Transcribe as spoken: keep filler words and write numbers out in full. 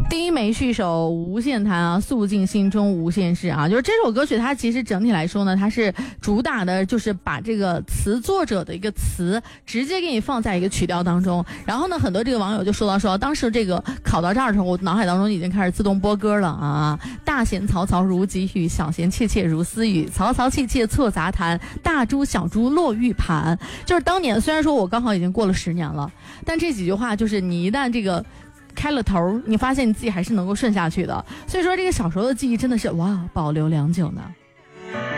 低眉续手无限弹啊，诉尽心中无限事啊，就是这首歌曲它其实整体来说呢，它是主打的就是把这个词作者的一个词直接给你放在一个曲调当中，然后呢很多这个网友就说到说当时这个考到这儿的时候，我脑海当中已经开始自动播歌了啊，大弦嘈嘈如急雨，小弦切切如私语，嘈嘈切切错杂弹，大珠小珠落玉盘。就是当年虽然说我刚好已经过了十年了，但这几句话就是你一旦这个开了头，你发现你自己还是能够顺下去的。所以说这个小时候的记忆真的是哇，保留良久呢。